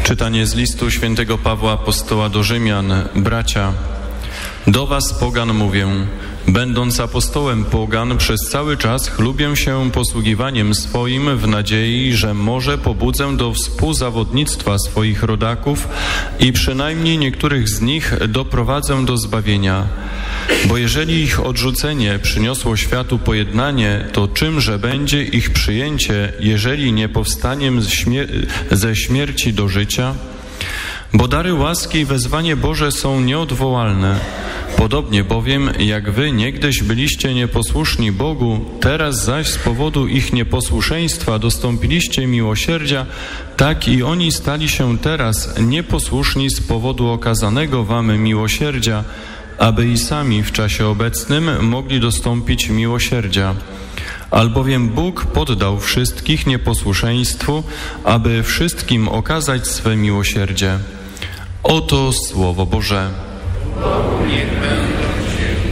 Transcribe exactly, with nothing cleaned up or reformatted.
Czytanie z listu świętego Pawła Apostoła do Rzymian. Bracia, do was pogan mówię, będąc apostołem pogan, przez cały czas chlubię się posługiwaniem swoim w nadziei, że może pobudzę do współzawodnictwa swoich rodaków i przynajmniej niektórych z nich doprowadzę do zbawienia. Bo jeżeli ich odrzucenie przyniosło światu pojednanie, to czymże będzie ich przyjęcie, jeżeli nie powstaniem ze śmierci do życia? Bo dary łaski i wezwanie Boże są nieodwołalne. Podobnie bowiem, jak wy niegdyś byliście nieposłuszni Bogu, teraz zaś z powodu ich nieposłuszeństwa dostąpiliście miłosierdzia, tak i oni stali się teraz nieposłuszni z powodu okazanego wam miłosierdzia, aby i sami w czasie obecnym mogli dostąpić miłosierdzia. Albowiem Bóg poddał wszystkich nieposłuszeństwu, aby wszystkim okazać swe miłosierdzie. Oto Słowo Boże. Niech będzie